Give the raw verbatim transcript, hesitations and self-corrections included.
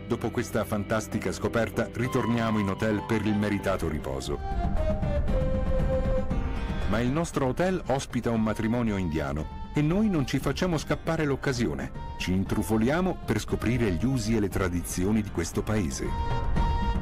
Dopo questa fantastica scoperta, ritorniamo in hotel per il meritato riposo. Ma il nostro hotel ospita un matrimonio indiano e noi non ci facciamo scappare l'occasione. Ci intrufoliamo per scoprire gli usi e le tradizioni di questo paese.